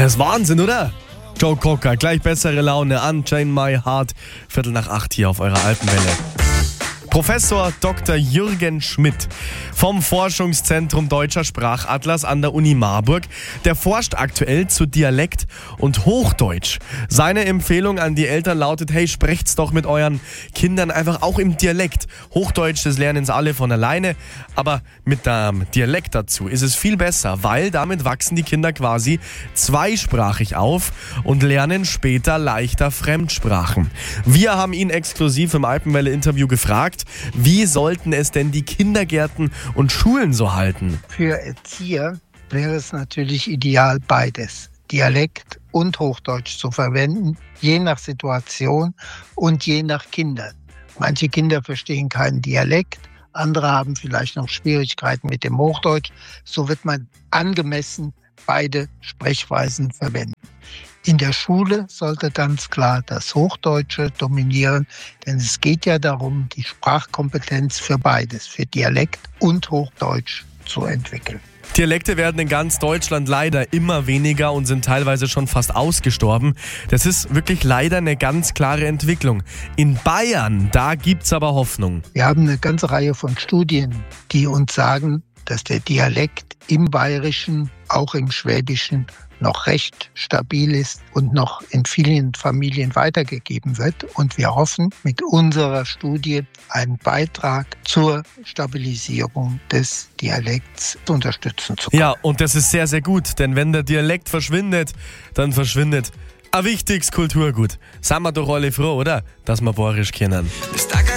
Das ist Wahnsinn, oder? Joe Cocker, gleich bessere Laune an Chain My Heart, 7:45 hier auf eurer Alpenwelle. Professor Dr. Jürgen Schmidt vom Forschungszentrum Deutscher Sprachatlas an der Uni Marburg, der forscht aktuell zu Dialekt und Hochdeutsch. Seine Empfehlung an die Eltern lautet, hey, sprecht's doch mit euren Kindern einfach auch im Dialekt. Hochdeutsch, das lernen sie alle von alleine, aber mit dem Dialekt dazu ist es viel besser, weil damit wachsen die Kinder quasi zweisprachig auf und lernen später leichter Fremdsprachen. Wir haben ihn exklusiv im Alpenwelle-Interview gefragt, wie sollten es denn die Kindergärten und Schulen so halten? Für Erzieher wäre es natürlich ideal, beides, Dialekt und Hochdeutsch zu verwenden, je nach Situation und je nach Kindern. Manche Kinder verstehen keinen Dialekt, andere haben vielleicht noch Schwierigkeiten mit dem Hochdeutsch. So wird man angemessen beide Sprechweisen verwenden. In der Schule sollte ganz klar das Hochdeutsche dominieren, denn es geht ja darum, die Sprachkompetenz für beides, für Dialekt und Hochdeutsch zu entwickeln. Dialekte werden in ganz Deutschland leider immer weniger und sind teilweise schon fast ausgestorben. Das ist wirklich leider eine ganz klare Entwicklung. In Bayern, da gibt's aber Hoffnung. Wir haben eine ganze Reihe von Studien, die uns sagen, dass der Dialekt im Bayerischen, auch im Schwäbischen, noch recht stabil ist und noch in vielen Familien weitergegeben wird. Und wir hoffen, mit unserer Studie einen Beitrag zur Stabilisierung des Dialekts unterstützen zu können. Ja, und das ist sehr, sehr gut, denn wenn der Dialekt verschwindet, dann verschwindet ein wichtiges Kulturgut. Sind wir doch alle froh, oder? Dass wir Bayerisch kennen.